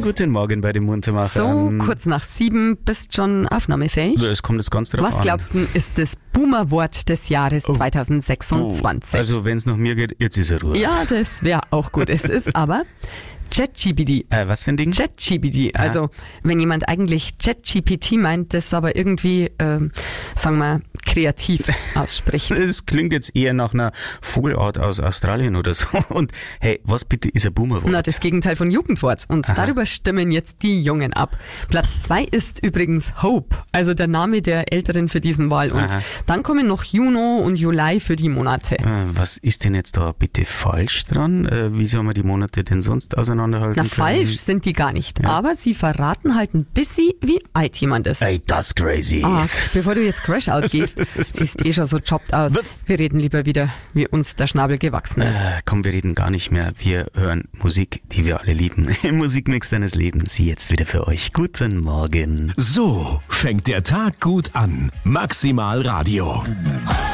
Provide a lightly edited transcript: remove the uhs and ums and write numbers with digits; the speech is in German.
Guten Morgen bei den Muntermachern. So, kurz nach 7, bist schon aufnahmefähig? Es kommt jetzt ganz drauf an. Was glaubst du, ist das Boomer-Wort des Jahres 2026? Also wenn es nach mir geht, jetzt ist er Ruhe. Ja, das wäre auch gut. Es ist aber ChatGPT. Was für ein Ding? ChatGPT. Also, wenn jemand eigentlich ChatGPT meint, das aber irgendwie, sagen wir, kreativ ausspricht. Das klingt jetzt eher nach einer Vogelart aus Australien oder so. Und hey, was bitte ist ein Boomerwort? Na, das Gegenteil von Jugendwort. Und darüber stimmen jetzt die Jungen ab. Platz 2 ist übrigens Hope, also der Name der Älteren für diesen Wahl. Und dann kommen noch Juno und Juli für die Monate. Was ist denn jetzt da bitte falsch dran? Wie soll man die Monate denn sonst auseinanderhalten Na, können? falsch sind die gar nicht. Ja. Aber sie verraten halt ein bisschen, wie alt jemand ist. Ey, das ist crazy. Bevor du jetzt Crash-Out gehst, siehst schon so jobbt aus. Wir reden lieber wieder, wie uns der Schnabel gewachsen ist. Komm, wir reden gar nicht mehr. Wir hören Musik, die wir alle lieben. Musikmix deines Lebens, jetzt wieder für euch. Guten Morgen. So fängt der Tag gut an. Maximal Radio.